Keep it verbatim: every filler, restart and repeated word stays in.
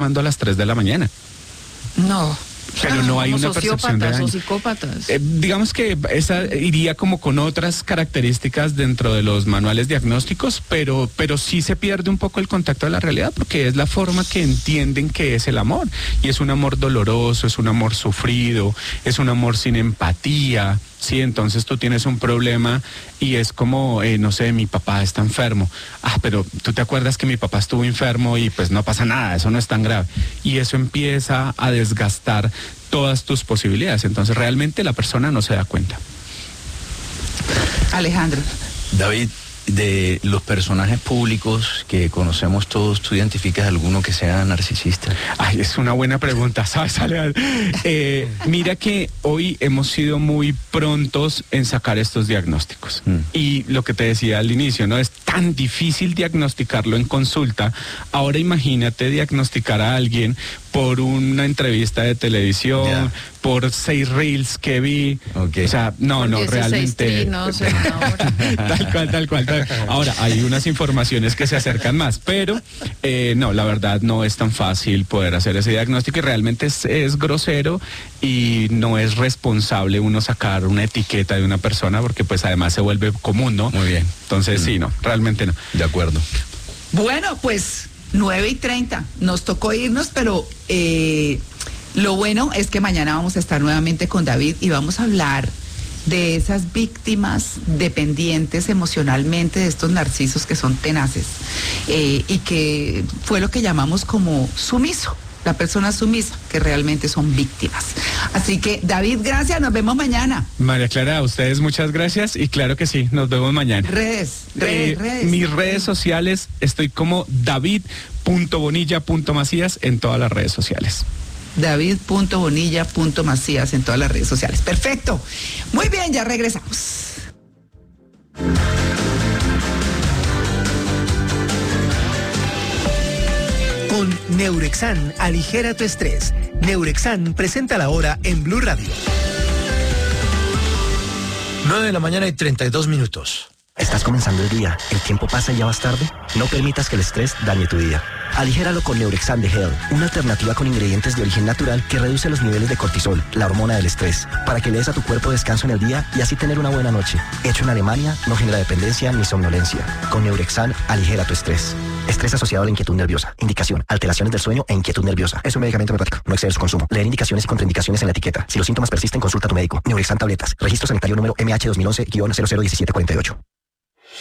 llamando a las tres de la mañana. No. Pero no hay una percepción de daño. O psicópatas. Eh, digamos que esa iría como con otras características dentro de los manuales diagnósticos, pero, pero sí se pierde un poco el contacto de la realidad, porque es la forma que entienden que es el amor. Y es un amor doloroso, es un amor sufrido, es un amor sin empatía. Sí, entonces tú tienes un problema y es como, eh, no sé, mi papá está enfermo. Ah, pero tú te acuerdas que mi papá estuvo enfermo y pues no pasa nada, eso no es tan grave. Y eso empieza a desgastar todas tus posibilidades. Entonces realmente la persona no se da cuenta. Alejandro. David, de los personajes públicos que conocemos todos, ¿tú identificas alguno que sea narcisista? Ay, es una buena pregunta, ¿sabes, Alejandro? Eh, mira que hoy hemos sido muy prontos en sacar estos diagnósticos. Mm. Y lo que te decía al inicio, ¿no? Es tan difícil diagnosticarlo en consulta. Ahora imagínate diagnosticar a alguien por una entrevista de televisión, yeah. por seis reels que vi. Okay. O sea, no, por no, realmente. Trinos, tal cual, tal cual, tal. Ahora, hay unas informaciones que se acercan más, pero eh, no, la verdad no es tan fácil poder hacer ese diagnóstico y realmente es, es grosero y no es responsable uno sacar una etiqueta de una persona porque pues además se vuelve común, ¿no? Muy bien. Entonces, mm. sí, no, realmente no. De acuerdo. Bueno, pues nueve y treinta, nos tocó irnos, pero eh, lo bueno es que mañana vamos a estar nuevamente con David y vamos a hablar de esas víctimas dependientes emocionalmente de estos narcisos que son tenaces eh, y que fue lo que llamamos como sumiso, la persona sumisa, que realmente son víctimas. Así que, David, gracias, nos vemos mañana. María Clara, a ustedes muchas gracias y claro que sí, nos vemos mañana. Redes, redes, eh, redes. Mis redes sociales, estoy como david punto bonilla punto macías en todas las redes sociales. david punto bonilla punto macías en todas las redes sociales. Perfecto. Muy bien, ya regresamos. Con Neurexan, aligera tu estrés. Neurexan presenta la hora en Blue Radio. nueve de la mañana y treinta y dos minutos. ¿Estás comenzando el día? ¿El tiempo pasa y ya vas tarde? No permitas que el estrés dañe tu día. Aligéralo con Neurexan de Hell, una alternativa con ingredientes de origen natural que reduce los niveles de cortisol, la hormona del estrés, para que le des a tu cuerpo descanso en el día y así tener una buena noche. Hecho en Alemania, no genera dependencia ni somnolencia. Con Neurexan, aligera tu estrés. Estrés asociado a la inquietud nerviosa. Indicación: alteraciones del sueño e inquietud nerviosa. Es un medicamento homeopático. No excede su consumo. Leer indicaciones y contraindicaciones en la etiqueta. Si los síntomas persisten, consulta a tu médico. Neurexan tabletas. Registro sanitario número M H dos mil once guion cero cero uno siete cuatro ocho.